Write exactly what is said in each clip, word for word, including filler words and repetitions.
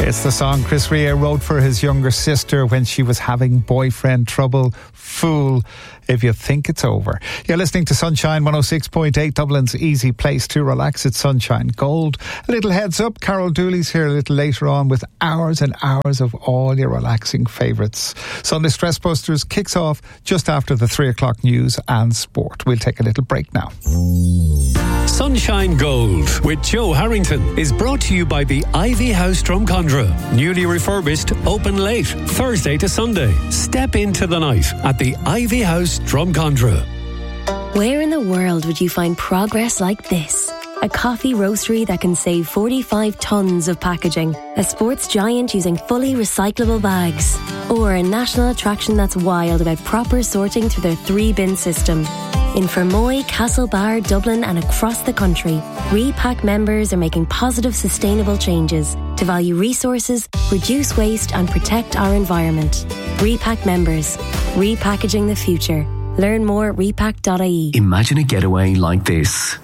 It's the song Chris Rea wrote for his younger sister when she was having boyfriend trouble. Fool if you think it's over. You're listening to Sunshine one oh six point eight, Dublin's easy place to relax. It's Sunshine Gold. A little heads up, Carol Dooley's here a little later on with hours and hours of all your relaxing favourites. Sunday Stress Busters kicks off just after the three o'clock news and sport. We'll take a little break now. Sunshine Gold with Joe Harrington is brought to you by the Ivy House Drumcondra. Newly refurbished, open late, Thursday to Sunday. Step into the night at the Ivy House Drumcondra. Where in the world would you find progress like this? A coffee roastery that can save forty-five tonnes of packaging. A sports giant using fully recyclable bags. Or a national attraction that's wild about proper sorting through their three-bin system. In Fermoy, Castlebar, Dublin and across the country, Repack members are making positive, sustainable changes to value resources, reduce waste and protect our environment. Repack members. Repackaging the future. Learn more at repack dot I E. Imagine a getaway like this.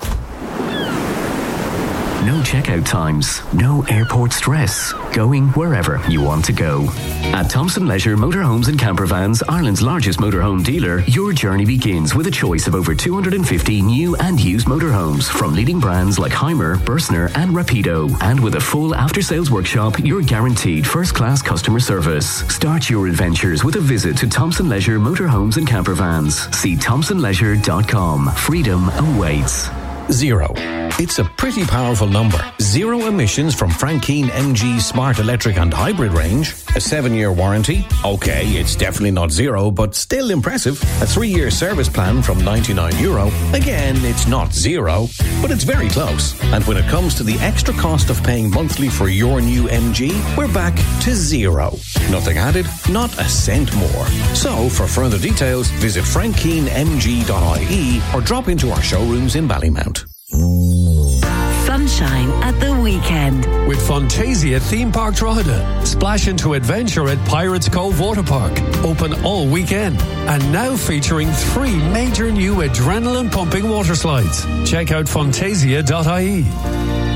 No checkout times, no airport stress, going wherever you want to go. At Thompson Leisure Motorhomes and Campervans, Ireland's largest motorhome dealer, your journey begins with a choice of over two hundred fifty new and used motorhomes from leading brands like Heimer, Bursner and Rapido. And with a full after-sales workshop, you're guaranteed first-class customer service. Start your adventures with a visit to Thompson Leisure Motorhomes and Campervans. See thompson leisure dot com. Freedom awaits. Zero. It's a pretty powerful number. Zero emissions from Frankine M G Smart Electric and Hybrid range. A seven-year warranty. Okay, it's definitely not zero, but still impressive. A three-year service plan from ninety-nine euro. Again, it's not zero, but it's very close. And when it comes to the extra cost of paying monthly for your new M G, we're back to zero. Nothing added, not a cent more. So, for further details, visit frankine m g dot I E or drop into our showrooms in Ballymount. Sunshine at the weekend. With Fantasia Theme Park Drogheda. Splash into adventure at Pirates Cove Water Park. Open all weekend. And now featuring three major new adrenaline pumping water slides. Check out fantasia dot I E.